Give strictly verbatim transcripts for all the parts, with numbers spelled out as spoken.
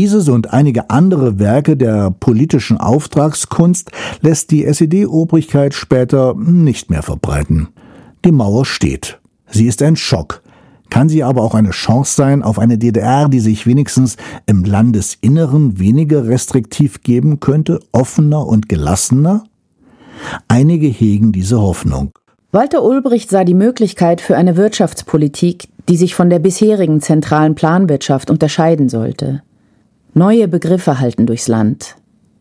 Dieses und einige andere Werke der politischen Auftragskunst lässt die S E D-Obrigkeit später nicht mehr verbreiten. Die Mauer steht. Sie ist ein Schock. Kann sie aber auch eine Chance sein auf eine D D R, die sich wenigstens im Landesinneren weniger restriktiv geben könnte, offener und gelassener? Einige hegen diese Hoffnung. Walter Ulbricht sah die Möglichkeit für eine Wirtschaftspolitik, die sich von der bisherigen zentralen Planwirtschaft unterscheiden sollte. Neue Begriffe halten durchs Land.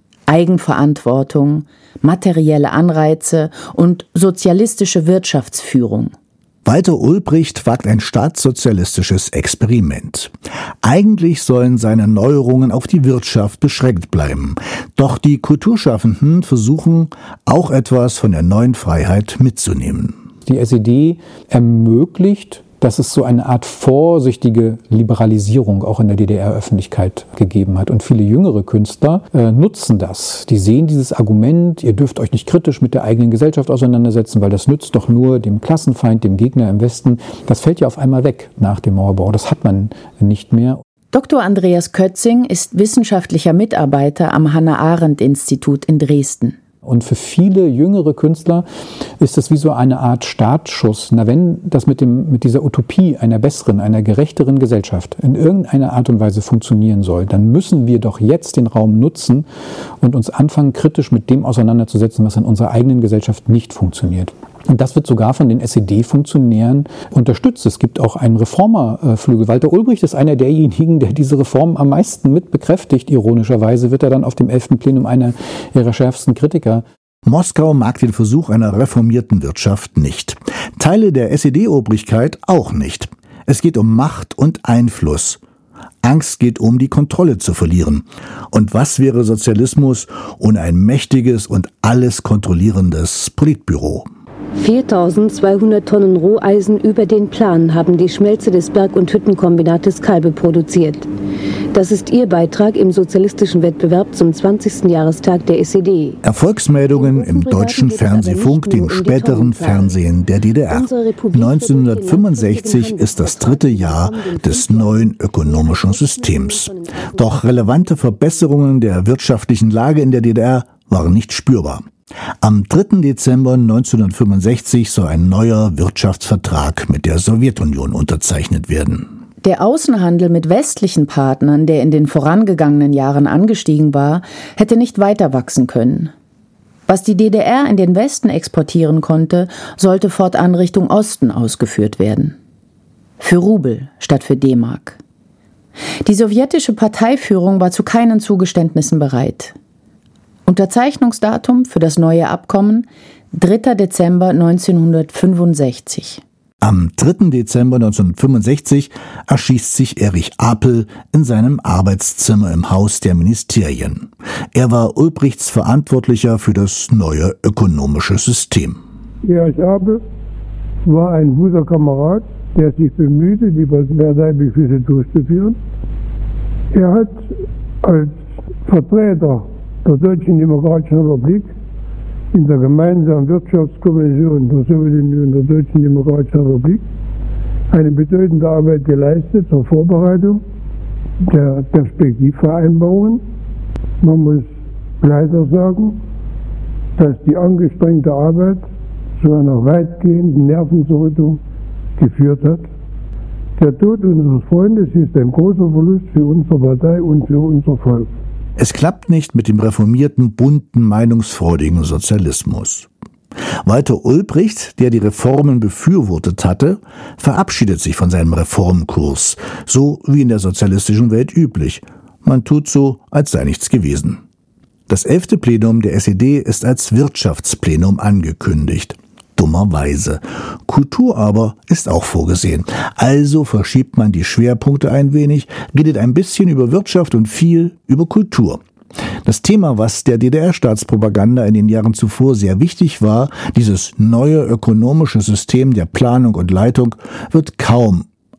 Eigenverantwortung, materielle Anreize und sozialistische Wirtschaftsführung. Walter Ulbricht wagt ein staatssozialistisches Experiment. Eigentlich sollen seine Neuerungen auf die Wirtschaft beschränkt bleiben. Doch die Kulturschaffenden versuchen, auch etwas von der neuen Freiheit mitzunehmen. Die S E D ermöglicht, dass es so eine Art vorsichtige Liberalisierung auch in der D D R-Öffentlichkeit gegeben hat. Und viele jüngere Künstler äh, nutzen das. Die sehen dieses Argument, ihr dürft euch nicht kritisch mit der eigenen Gesellschaft auseinandersetzen, weil das nützt doch nur dem Klassenfeind, dem Gegner im Westen. Das fällt ja auf einmal weg nach dem Mauerbau. Das hat man nicht mehr. Doktor Andreas Kötzing ist wissenschaftlicher Mitarbeiter am Hannah-Arendt-Institut in Dresden. Und für viele jüngere Künstler ist das wie so eine Art Startschuss. Na, wenn das mit dem, mit dieser Utopie einer besseren, einer gerechteren Gesellschaft in irgendeiner Art und Weise funktionieren soll, dann müssen wir doch jetzt den Raum nutzen und uns anfangen, kritisch mit dem auseinanderzusetzen, was in unserer eigenen Gesellschaft nicht funktioniert. Und das wird sogar von den S E D-Funktionären unterstützt. Es gibt auch einen Reformerflügel. Walter Ulbricht ist einer derjenigen, der diese Reform am meisten mit bekräftigt. Ironischerweise wird er dann auf dem elften Plenum einer ihrer schärfsten Kritiker. Moskau mag den Versuch einer reformierten Wirtschaft nicht. Teile der S E D-Obrigkeit auch nicht. Es geht um Macht und Einfluss. Angst geht um, die Kontrolle zu verlieren. Und was wäre Sozialismus ohne ein mächtiges und alles kontrollierendes Politbüro? viertausendzweihundert Tonnen Roheisen über den Plan haben die Schmelze des Berg- und Hüttenkombinates Kalbe produziert. Das ist ihr Beitrag im sozialistischen Wettbewerb zum zwanzigsten Jahrestag der S E D. Erfolgsmeldungen im deutschen Fernsehfunk, dem späteren Fernsehen der D D R. neunzehnhundertfünfundsechzig ist das dritte Jahr des neuen ökonomischen Systems. Doch relevante Verbesserungen der wirtschaftlichen Lage in der D D R waren nicht spürbar. Am dritten Dezember neunzehnhundertfünfundsechzig soll ein neuer Wirtschaftsvertrag mit der Sowjetunion unterzeichnet werden. Der Außenhandel mit westlichen Partnern, der in den vorangegangenen Jahren angestiegen war, hätte nicht weiter wachsen können. Was die D D R in den Westen exportieren konnte, sollte fortan Richtung Osten ausgeführt werden. Für Rubel statt für D-Mark. Die sowjetische Parteiführung war zu keinen Zugeständnissen bereit. Unterzeichnungsdatum für das neue Abkommen dritter Dezember neunzehnhundertfünfundsechzig. Am dritten Dezember neunzehnhundertfünfundsechzig erschießt sich Erich Apel in seinem Arbeitszimmer im Haus der Ministerien. Er war Ulbrichts Verantwortlicher für das neue ökonomische System. Erich Apel war ein guter Kamerad, der sich bemühte, die Parteibeschlüsse durchzuführen. Er hat als Vertreter der Deutschen Demokratischen Republik in der gemeinsamen Wirtschaftskommission der Sowjetunion und der Deutschen Demokratischen Republik eine bedeutende Arbeit geleistet zur Vorbereitung der Perspektivvereinbarungen. Man muss leider sagen, dass die angestrengte Arbeit zu einer weitgehenden Nervenzerrüttung geführt hat. Der Tod unseres Freundes ist ein großer Verlust für unsere Partei und für unser Volk. Es klappt nicht mit dem reformierten, bunten, meinungsfreudigen Sozialismus. Walter Ulbricht, der die Reformen befürwortet hatte, verabschiedet sich von seinem Reformkurs, so wie in der sozialistischen Welt üblich. Man tut so, als sei nichts gewesen. Das elfte Plenum der S E D ist als Wirtschaftsplenum angekündigt. Dummerweise. Kultur aber ist auch vorgesehen. Also verschiebt man die Schwerpunkte ein wenig, redet ein bisschen über Wirtschaft und viel über Kultur. Das Thema, was der D D R-Staatspropaganda in den Jahren zuvor sehr wichtig war, dieses neue ökonomische System der Planung und Leitung, wird kaum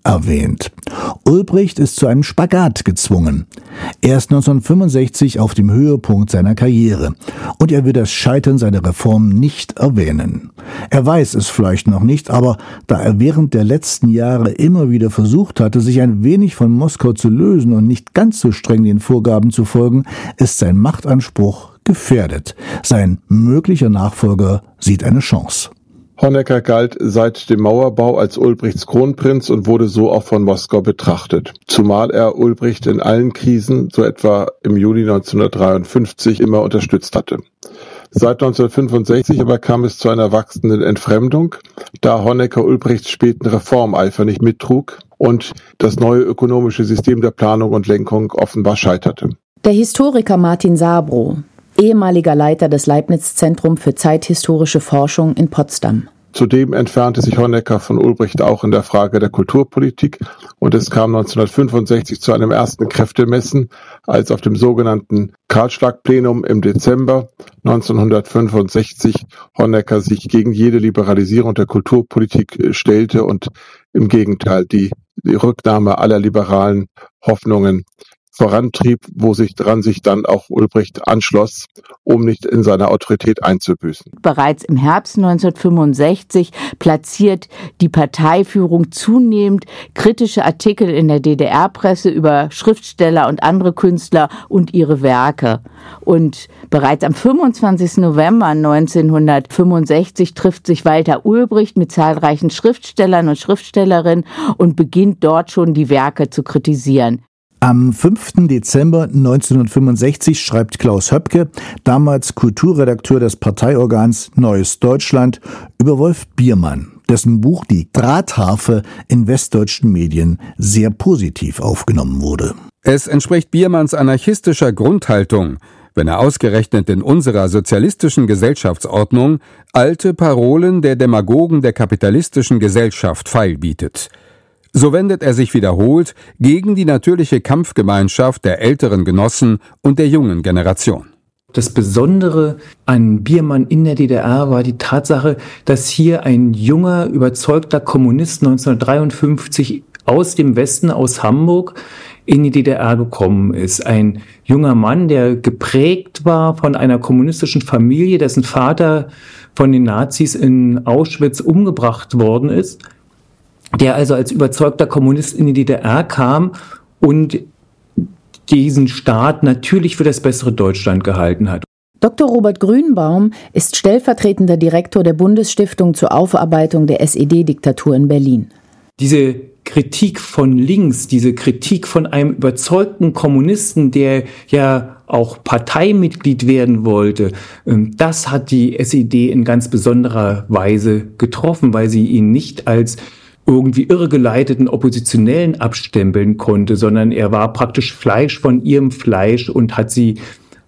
erwähnt. Ulbricht ist zu einem Spagat gezwungen. Er ist neunzehnhundertfünfundsechzig auf dem Höhepunkt seiner Karriere und er will das Scheitern seiner Reform nicht erwähnen. Er weiß es vielleicht noch nicht, aber da er während der letzten Jahre immer wieder versucht hatte, sich ein wenig von Moskau zu lösen und nicht ganz so streng den Vorgaben zu folgen, ist sein Machtanspruch gefährdet. Sein möglicher Nachfolger sieht eine Chance. Honecker galt seit dem Mauerbau als Ulbrichts Kronprinz und wurde so auch von Moskau betrachtet. Zumal er Ulbricht in allen Krisen, so etwa im Juli neunzehnhundertdreiundfünfzig, immer unterstützt hatte. Seit neunzehnhundertfünfundsechzig aber kam es zu einer wachsenden Entfremdung, da Honecker Ulbrichts späten Reformeifer nicht mittrug und das neue ökonomische System der Planung und Lenkung offenbar scheiterte. Der Historiker Martin Sabrow, ehemaliger Leiter des Leibniz-Zentrum für zeithistorische Forschung in Potsdam. Zudem entfernte sich Honecker von Ulbricht auch in der Frage der Kulturpolitik und es kam neunzehnhundertfünfundsechzig zu einem ersten Kräftemessen, als auf dem sogenannten Kahlschlagplenum im Dezember neunzehnhundertfünfundsechzig Honecker sich gegen jede Liberalisierung der Kulturpolitik stellte und im Gegenteil die, die Rücknahme aller liberalen Hoffnungen vorantrieb, wo sich dran sich dann auch Ulbricht anschloss, um nicht in seiner Autorität einzubüßen. Bereits im Herbst neunzehnhundertfünfundsechzig platziert die Parteiführung zunehmend kritische Artikel in der D D R-Presse über Schriftsteller und andere Künstler und ihre Werke. Und bereits am fünfundzwanzigsten November neunzehnhundertfünfundsechzig trifft sich Walter Ulbricht mit zahlreichen Schriftstellern und Schriftstellerinnen und beginnt dort schon die Werke zu kritisieren. Am fünften Dezember neunzehnhundertfünfundsechzig schreibt Klaus Höpke, damals Kulturredakteur des Parteiorgans Neues Deutschland, über Wolf Biermann, dessen Buch Die Drahtharfe in westdeutschen Medien sehr positiv aufgenommen wurde. Es entspricht Biermanns anarchistischer Grundhaltung, wenn er ausgerechnet in unserer sozialistischen Gesellschaftsordnung alte Parolen der Demagogen der kapitalistischen Gesellschaft feilbietet. So wendet er sich wiederholt gegen die natürliche Kampfgemeinschaft der älteren Genossen und der jungen Generation. Das Besondere an Biermann in der D D R war die Tatsache, dass hier ein junger, überzeugter Kommunist neunzehnhundertdreiundfünfzig aus dem Westen, aus Hamburg, in die D D R gekommen ist. Ein junger Mann, der geprägt war von einer kommunistischen Familie, dessen Vater von den Nazis in Auschwitz umgebracht worden ist, der also als überzeugter Kommunist in die D D R kam und diesen Staat natürlich für das bessere Deutschland gehalten hat. Doktor Robert Grünbaum ist stellvertretender Direktor der Bundesstiftung zur Aufarbeitung der S E D-Diktatur in Berlin. Diese Kritik von links, diese Kritik von einem überzeugten Kommunisten, der ja auch Parteimitglied werden wollte, das hat die S E D in ganz besonderer Weise getroffen, weil sie ihn nicht als irgendwie irregeleiteten Oppositionellen abstempeln konnte, sondern er war praktisch Fleisch von ihrem Fleisch und hat sie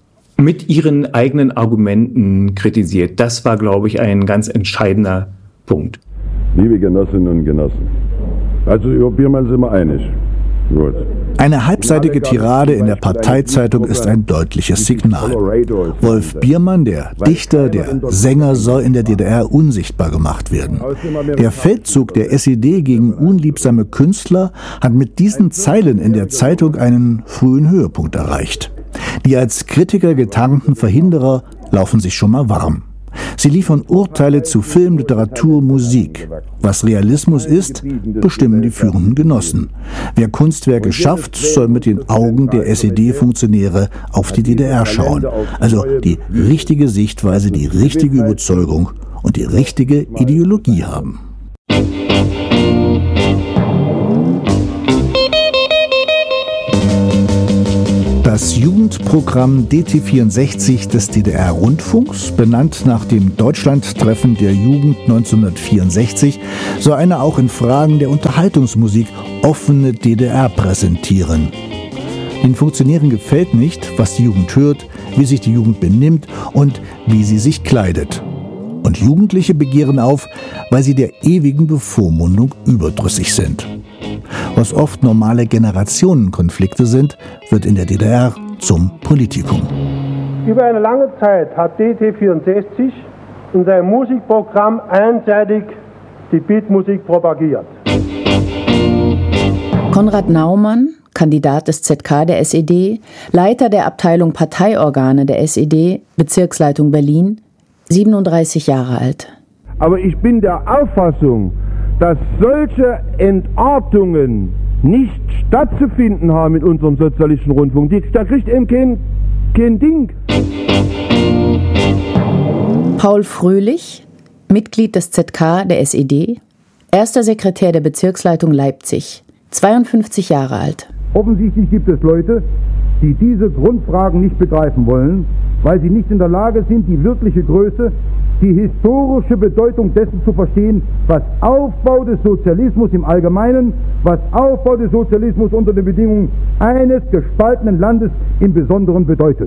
mit ihren eigenen Argumenten kritisiert. Das war, glaube ich, ein ganz entscheidender Punkt. Liebe Genossinnen und Genossen, also über Biermann sind wir einig. Gut. Eine halbseitige Tirade in der Parteizeitung ist ein deutliches Signal. Wolf Biermann, der Dichter, der Sänger, soll in der D D R unsichtbar gemacht werden. Der Feldzug der S E D gegen unliebsame Künstler hat mit diesen Zeilen in der Zeitung einen frühen Höhepunkt erreicht. Die als Kritiker getarnten Verhinderer laufen sich schon mal warm. Sie liefern Urteile zu Film, Literatur, Musik. Was Realismus ist, bestimmen die führenden Genossen. Wer Kunstwerke schafft, soll mit den Augen der S E D-Funktionäre auf die D D R schauen. Also die richtige Sichtweise, die richtige Überzeugung und die richtige Ideologie haben. Das Jugendprogramm D T vierundsechzig des D D R-Rundfunks, benannt nach dem Deutschlandtreffen der Jugend neunzehnhundertvierundsechzig, soll eine auch in Fragen der Unterhaltungsmusik offene D D R präsentieren. Den Funktionären gefällt nicht, was die Jugend hört, wie sich die Jugend benimmt und wie sie sich kleidet. Und Jugendliche begehren auf, weil sie der ewigen Bevormundung überdrüssig sind. Was oft normale Generationenkonflikte sind, wird in der D D R zum Politikum. Über eine lange Zeit hat D T vierundsechzig in seinem Musikprogramm einseitig die Beatmusik propagiert. Konrad Naumann, Kandidat des Z K der S E D, Leiter der Abteilung Parteiorgane der S E D, Bezirksleitung Berlin, siebenunddreißig Jahre alt. Aber ich bin der Auffassung, dass solche Entartungen nicht stattzufinden haben in unserem sozialistischen Rundfunk. Da kriegt eben kein, kein Ding. Paul Fröhlich, Mitglied des Z K der S E D, erster Sekretär der Bezirksleitung Leipzig, zweiundfünfzig Jahre alt. Offensichtlich gibt es Leute, die diese Grundfragen nicht begreifen wollen, weil sie nicht in der Lage sind, die wirkliche Größe, die historische Bedeutung dessen zu verstehen, was Aufbau des Sozialismus im Allgemeinen, was Aufbau des Sozialismus unter den Bedingungen eines gespaltenen Landes im Besonderen bedeutet.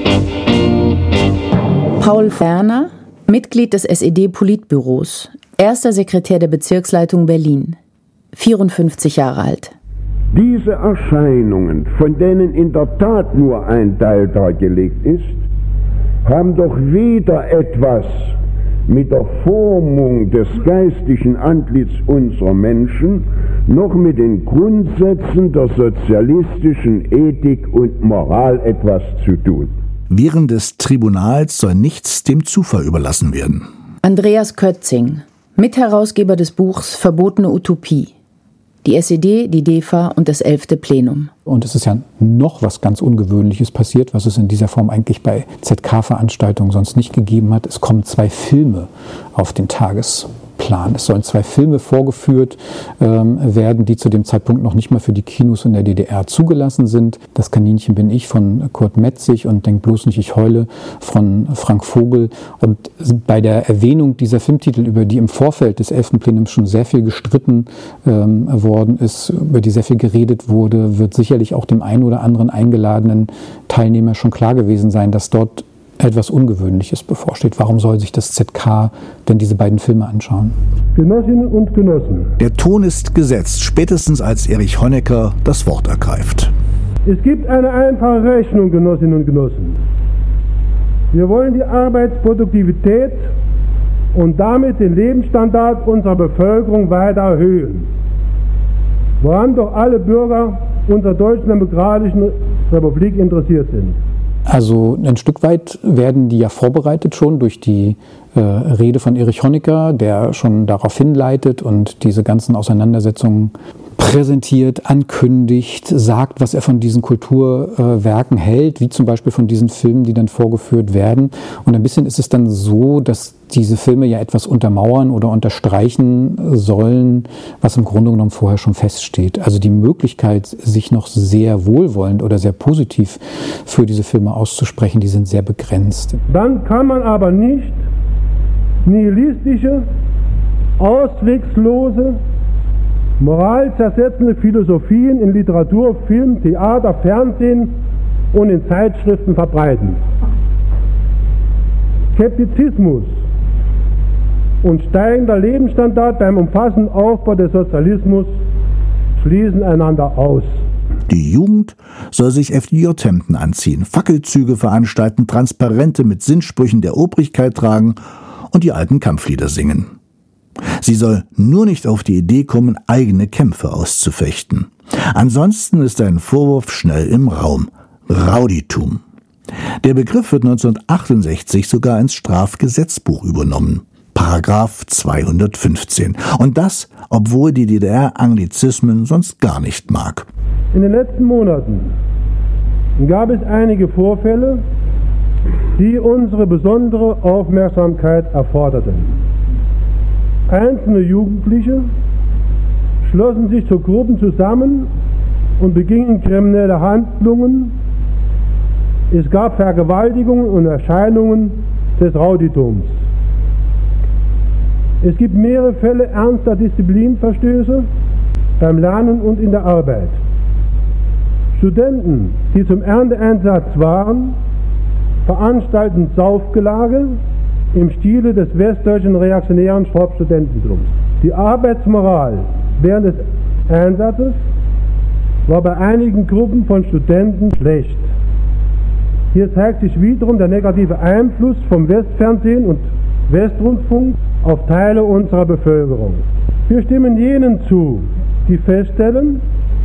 Paul Ferner, Mitglied des S E D-Politbüros, erster Sekretär der Bezirksleitung Berlin, vierundfünfzig Jahre alt. Diese Erscheinungen, von denen in der Tat nur ein Teil dargelegt ist, haben doch weder etwas mit der Formung des geistigen Antlitz unserer Menschen noch mit den Grundsätzen der sozialistischen Ethik und Moral etwas zu tun. Während des Tribunals soll nichts dem Zufall überlassen werden. Andreas Kötzing, Mitherausgeber des Buchs Verbotene Utopie. Die S E D, die D E F A und das elfte Plenum. Und es ist ja noch was ganz Ungewöhnliches passiert, was es in dieser Form eigentlich bei Z K-Veranstaltungen sonst nicht gegeben hat. Es kommen zwei Filme auf den Tagesplan. Es sollen zwei Filme vorgeführt ähm, werden, die zu dem Zeitpunkt noch nicht mal für die Kinos in der D D R zugelassen sind. Das Kaninchen bin ich von Kurt Metzig und Denk bloß nicht, ich heule von Frank Vogel. Und bei der Erwähnung dieser Filmtitel, über die im Vorfeld des elften Plenums schon sehr viel gestritten ähm, worden ist, über die sehr viel geredet wurde, wird sicherlich auch dem einen oder anderen eingeladenen Teilnehmer schon klar gewesen sein, dass dort etwas Ungewöhnliches bevorsteht. Warum soll sich das Z K denn diese beiden Filme anschauen? Genossinnen und Genossen. Der Ton ist gesetzt, spätestens als Erich Honecker das Wort ergreift. Es gibt eine einfache Rechnung, Genossinnen und Genossen. Wir wollen die Arbeitsproduktivität und damit den Lebensstandard unserer Bevölkerung weiter erhöhen, woran doch alle Bürger unserer Deutschen Demokratischen Republik interessiert sind. Also ein Stück weit werden die ja vorbereitet schon durch die äh, Rede von Erich Honecker, der schon darauf hinleitet und diese ganzen Auseinandersetzungen präsentiert, ankündigt, sagt, was er von diesen Kulturwerken äh, hält, wie zum Beispiel von diesen Filmen, die dann vorgeführt werden. Und ein bisschen ist es dann so, dass diese Filme ja etwas untermauern oder unterstreichen sollen, was im Grunde genommen vorher schon feststeht. Also die Möglichkeit, sich noch sehr wohlwollend oder sehr positiv für diese Filme auszusprechen, die sind sehr begrenzt. Dann kann man aber nicht nihilistische, auswegslose, moralzersetzende Philosophien in Literatur, Film, Theater, Fernsehen und in Zeitschriften verbreiten. Skeptizismus und steigender Lebensstandard beim umfassenden Aufbau des Sozialismus schließen einander aus. Die Jugend soll sich F D J-Hemden anziehen, Fackelzüge veranstalten, Transparente mit Sinnsprüchen der Obrigkeit tragen und die alten Kampflieder singen. Sie soll nur nicht auf die Idee kommen, eigene Kämpfe auszufechten. Ansonsten ist ein Vorwurf schnell im Raum: Rowdytum. Der Begriff wird neunzehnhundertachtundsechzig sogar ins Strafgesetzbuch übernommen. Paragraph zweihundertfünfzehn. Und das, obwohl die D D R Anglizismen sonst gar nicht mag. In den letzten Monaten gab es einige Vorfälle, die unsere besondere Aufmerksamkeit erforderten. Einzelne Jugendliche schlossen sich zu Gruppen zusammen und begingen kriminelle Handlungen. Es gab Vergewaltigungen und Erscheinungen des Rowdytums. Es gibt mehrere Fälle ernster Disziplinverstöße beim Lernen und in der Arbeit. Studenten, die zum Ernteeinsatz waren, veranstalten Saufgelage im Stile des westdeutschen reaktionären Sportstudententums. Die Arbeitsmoral während des Einsatzes war bei einigen Gruppen von Studenten schlecht. Hier zeigt sich wiederum der negative Einfluss vom Westfernsehen und Westrundfunk auf Teile unserer Bevölkerung. Wir stimmen jenen zu, die feststellen,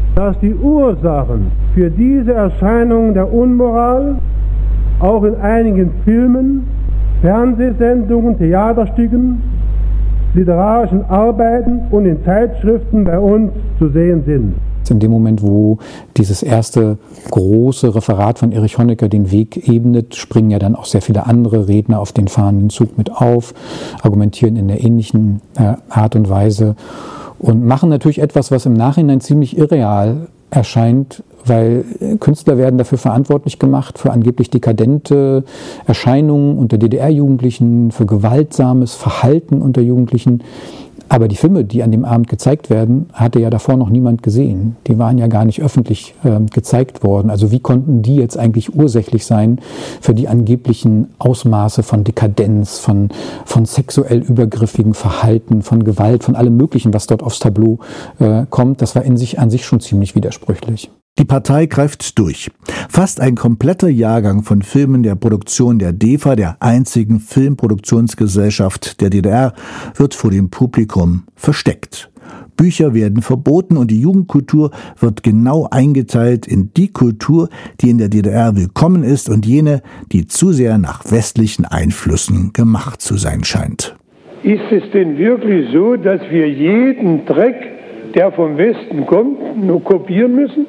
dass die Ursachen für diese Erscheinung der Unmoral auch in einigen Filmen, Fernsehsendungen, Theaterstücken, literarischen Arbeiten und in Zeitschriften bei uns zu sehen sind. In dem Moment, wo dieses erste große Referat von Erich Honecker den Weg ebnet, springen ja dann auch sehr viele andere Redner auf den fahrenden Zug mit auf, argumentieren in der ähnlichen äh, Art und Weise und machen natürlich etwas, was im Nachhinein ziemlich irreal erscheint, weil Künstler werden dafür verantwortlich gemacht, für angeblich dekadente Erscheinungen unter D D R-Jugendlichen, für gewaltsames Verhalten unter Jugendlichen. Aber die Filme, die an dem Abend gezeigt werden, hatte ja davor noch niemand gesehen. Die waren ja gar nicht öffentlich äh, gezeigt worden. Also wie konnten die jetzt eigentlich ursächlich sein für die angeblichen Ausmaße von Dekadenz, von, von sexuell übergriffigen Verhalten, von Gewalt, von allem Möglichen, was dort aufs Tableau äh, kommt? Das war in sich an sich schon ziemlich widersprüchlich. Die Partei greift durch. Fast ein kompletter Jahrgang von Filmen der Produktion der D E F A, der einzigen Filmproduktionsgesellschaft der D D R, wird vor dem Publikum versteckt. Bücher werden verboten und die Jugendkultur wird genau eingeteilt in die Kultur, die in der D D R willkommen ist und jene, die zu sehr nach westlichen Einflüssen gemacht zu sein scheint. Ist es denn wirklich so, dass wir jeden Dreck, der vom Westen kommt, nur kopieren müssen?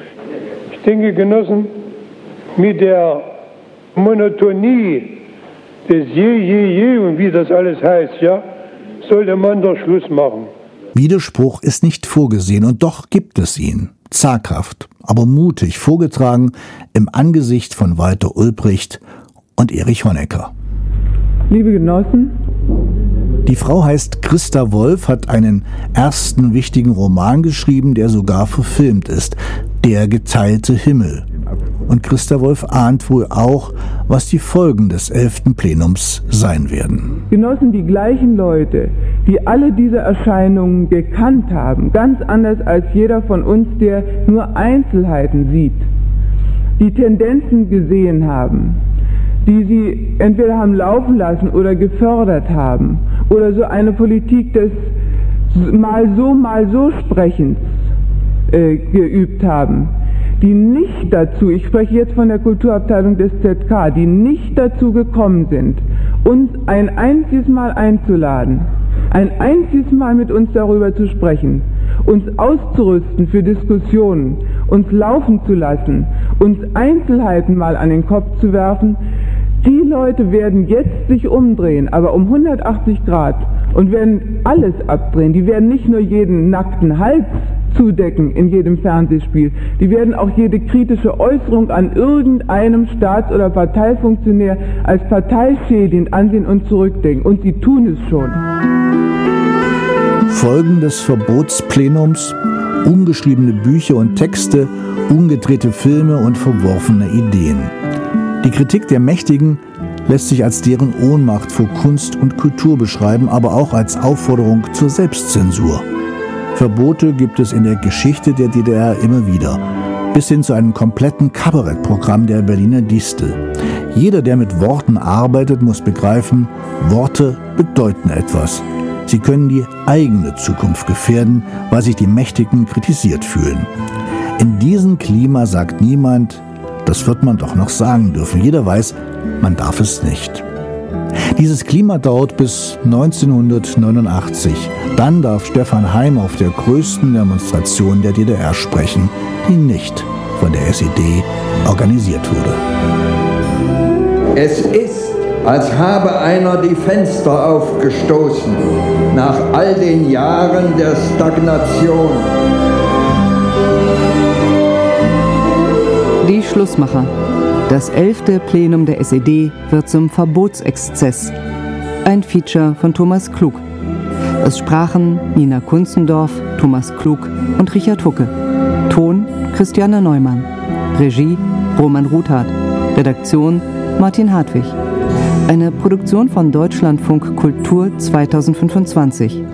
Ich denke, Genossen, mit der Monotonie des Je, Je, Je und wie das alles heißt, ja, sollte man doch Schluss machen. Widerspruch ist nicht vorgesehen und doch gibt es ihn. Zaghaft, aber mutig vorgetragen im Angesicht von Walter Ulbricht und Erich Honecker. Liebe Genossen, die Frau heißt Christa Wolf, hat einen ersten wichtigen Roman geschrieben, der sogar verfilmt ist, Der geteilte Himmel. Und Christa Wolf ahnt wohl auch, was die Folgen des elften Plenums sein werden. Genossen, die gleichen Leute, die alle diese Erscheinungen gekannt haben, ganz anders als jeder von uns, der nur Einzelheiten sieht, die Tendenzen gesehen haben, die sie entweder haben laufen lassen oder gefördert haben, oder so eine Politik des mal so, mal so Sprechens äh, geübt haben, die nicht dazu, ich spreche jetzt von der Kulturabteilung des Z K, die nicht dazu gekommen sind, uns ein einziges Mal einzuladen, ein einziges Mal mit uns darüber zu sprechen, uns auszurüsten für Diskussionen, uns laufen zu lassen, uns Einzelheiten mal an den Kopf zu werfen. Die Leute werden jetzt sich umdrehen, aber um hundertachtzig Grad, und werden alles abdrehen. Die werden nicht nur jeden nackten Hals zudecken in jedem Fernsehspiel, die werden auch jede kritische Äußerung an irgendeinem Staats- oder Parteifunktionär als parteischädigend ansehen und zurückdenken. Und sie tun es schon. Folgen des Verbotsplenums: ungeschriebene Bücher und Texte, ungedrehte Filme und verworfene Ideen. Die Kritik der Mächtigen lässt sich als deren Ohnmacht vor Kunst und Kultur beschreiben, aber auch als Aufforderung zur Selbstzensur. Verbote gibt es in der Geschichte der D D R immer wieder, bis hin zu einem kompletten Kabarettprogramm der Berliner Distel. Jeder, der mit Worten arbeitet, muss begreifen, Worte bedeuten etwas. Sie können die eigene Zukunft gefährden, weil sich die Mächtigen kritisiert fühlen. In diesem Klima sagt niemand, das wird man doch noch sagen dürfen. Jeder weiß, man darf es nicht. Dieses Klima dauert bis neunzehnhundertneunundachtzig. Dann darf Stefan Heym auf der größten Demonstration der D D R sprechen, die nicht von der S E D organisiert wurde. Es ist, als habe einer die Fenster aufgestoßen, nach all den Jahren der Stagnation. Die Schlussmacher. Das elfte Plenum der S E D wird zum Verbotsexzess. Ein Feature von Thomas Klug. Es sprachen Nina Kunzendorf, Thomas Klug und Richard Hucke. Ton Christiane Neumann. Regie Roman Ruthardt. Redaktion Martin Hartwig. Eine Produktion von Deutschlandfunk Kultur zweitausendfünfundzwanzig.